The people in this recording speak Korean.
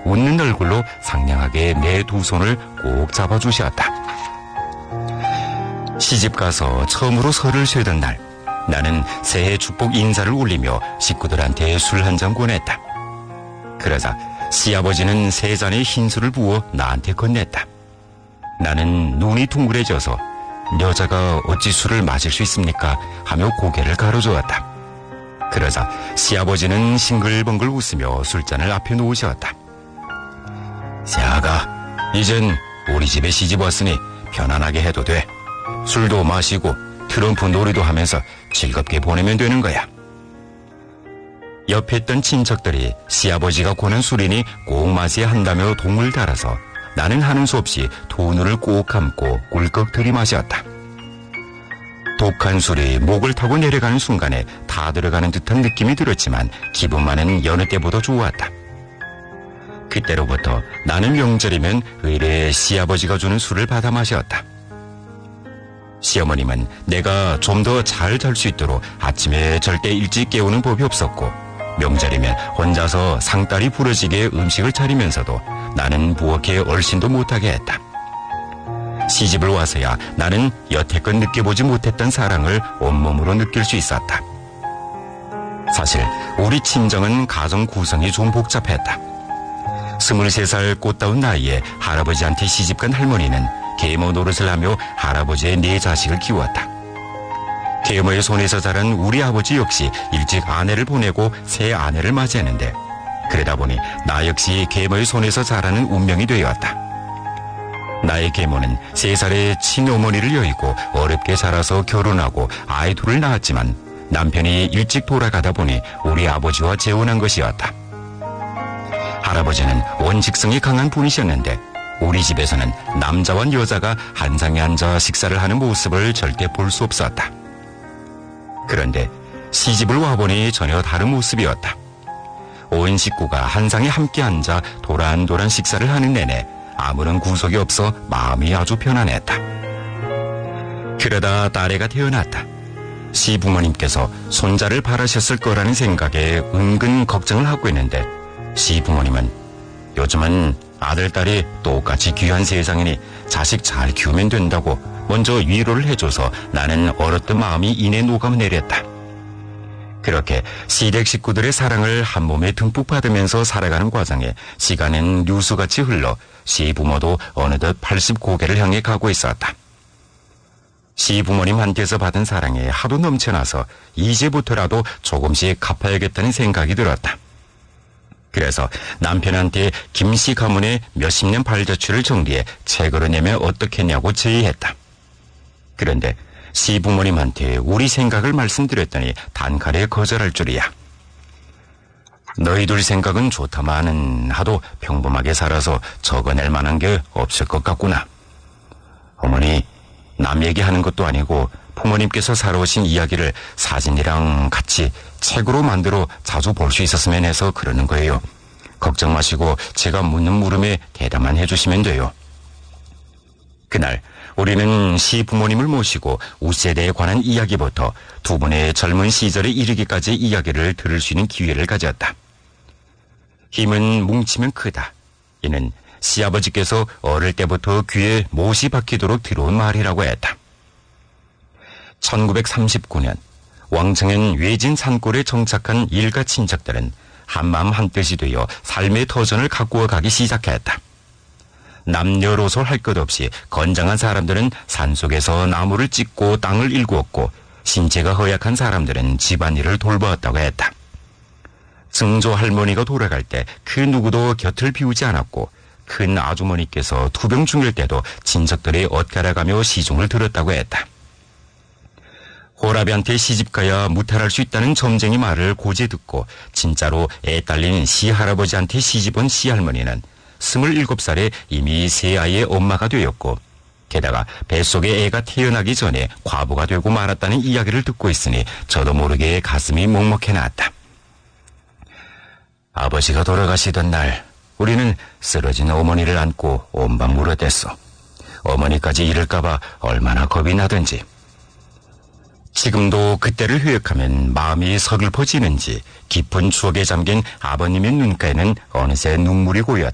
웃는 얼굴로 상냥하게 내 두 손을 꼭 잡아주셨다. 시집가서 처음으로 설을 쇠던 날, 나는 새해 축복 인사를 올리며 식구들한테 술 한 잔 권했다. 그러자 시아버지는 세 잔의 흰술을 부어 나한테 건넸다. 나는 눈이 둥그레져서 여자가 어찌 술을 마실 수 있습니까? 하며 고개를 가로저었다. 그러자 시아버지는 싱글벙글 웃으며 술잔을 앞에 놓으셨다. 새아가, 이젠 우리 집에 시집 왔으니 편안하게 해도 돼. 술도 마시고 트럼프 놀이도 하면서 즐겁게 보내면 되는 거야. 옆에 있던 친척들이 시아버지가 고는 술이니 꼭 마셔야 한다며 동을 달아서 나는 하는 수 없이 두 눈을 꼭 감고 꿀꺽 들이마셨다. 독한 술이 목을 타고 내려가는 순간에 다 들어가는 듯한 느낌이 들었지만 기분만은 여느 때보다 좋았다. 그때로부터 나는 명절이면 의례 시아버지가 주는 술을 받아 마셨다. 시어머님은 내가 좀 더 잘 잘 수 있도록 아침에 절대 일찍 깨우는 법이 없었고, 명절이면 혼자서 상다리 부러지게 음식을 차리면서도 나는 부엌에 얼씬도 못하게 했다. 시집을 와서야 나는 여태껏 느껴보지 못했던 사랑을 온몸으로 느낄 수 있었다. 사실 우리 친정은 가정 구성이 좀 복잡했다. 23살 꽃다운 나이에 할아버지한테 시집간 할머니는 계모 노릇을 하며 할아버지의 4자식을 키웠다. 계모의 손에서 자란 우리 아버지 역시 일찍 아내를 보내고 새 아내를 맞이했는데, 그러다 보니 나 역시 계모의 손에서 자라는 운명이 되었다. 나의 계모는 3살의 친어머니를 여의고 어렵게 자라서 결혼하고 아이 둘을 낳았지만 남편이 일찍 돌아가다 보니 우리 아버지와 재혼한 것이었다. 할아버지는 원직성이 강한 분이셨는데 우리 집에서는 남자와 여자가 한 상에 앉아 식사를 하는 모습을 절대 볼 수 없었다. 그런데 시집을 와보니 전혀 다른 모습이었다. 온 식구가 한 상에 함께 앉아 도란도란 식사를 하는 내내 아무런 구속이 없어 마음이 아주 편안했다. 그러다 딸애가 태어났다. 시부모님께서 손자를 바라셨을 거라는 생각에 은근 걱정을 하고 있는데, 시부모님은 요즘은 아들, 딸이 똑같이 귀한 세상이니 자식 잘 키우면 된다고 먼저 위로를 해줘서 나는 얼었던 마음이 이내 녹아내렸다. 그렇게 시댁 식구들의 사랑을 한 몸에 듬뿍 받으면서 살아가는 과정에 시간은 뉴스같이 흘러 시부모도 어느덧 80고개를 향해 가고 있었다. 시부모님한테서 받은 사랑에 하도 넘쳐나서 이제부터라도 조금씩 갚아야겠다는 생각이 들었다. 그래서 남편한테 김씨 가문의 몇십 년 발자취를 정리해 책으로 내면 어떻겠냐고 제의했다. 그런데 시부모님한테 우리 생각을 말씀드렸더니 단칼에 거절할 줄이야. 너희들 생각은 좋다마는 하도 평범하게 살아서 적어낼 만한 게 없을 것 같구나. 어머니, 남 얘기하는 것도 아니고 부모님께서 살아오신 이야기를 사진이랑 같이 책으로 만들어 자주 볼 수 있었으면 해서 그러는 거예요. 걱정 마시고 제가 묻는 물음에 대답만 해주시면 돼요. 그날 우리는 시부모님을 모시고 우세대에 관한 이야기부터 두 분의 젊은 시절에 이르기까지 이야기를 들을 수 있는 기회를 가졌다. 힘은 뭉치면 크다. 이는 시아버지께서 어릴 때부터 귀에 못이 박히도록 들어온 말이라고 했다. 1939년 왕청현 외진 산골에 정착한 일가 친척들은 한마음 한뜻이 되어 삶의 터전을 가꾸어 가기 시작했다. 남녀로소 할 것 없이 건장한 사람들은 산속에서 나무를 찢고 땅을 일구었고, 신체가 허약한 사람들은 집안일을 돌보았다고 했다. 증조 할머니가 돌아갈 때 그 누구도 곁을 비우지 않았고, 큰 아주머니께서 투병 중일 때도 친척들이 엇갈아가며 시중을 들었다고 했다. 호라비한테 시집가야 무탈할 수 있다는 점쟁이 말을 고제 듣고 진짜로 애 딸린 시할아버지한테 시집온 시할머니는 27살에 이미 세 아이의 엄마가 되었고, 게다가 뱃속에 애가 태어나기 전에 과부가 되고 말았다는 이야기를 듣고 있으니 저도 모르게 가슴이 먹먹해 나왔다. 아버지가 돌아가시던 날 우리는 쓰러진 어머니를 안고 온밤 울어댔어. 어머니까지 잃을까봐 얼마나 겁이 나든지. 지금도 그때를 회역하면 마음이 서글퍼지는지 깊은 추억에 잠긴 아버님의 눈가에는 어느새 눈물이 고였다.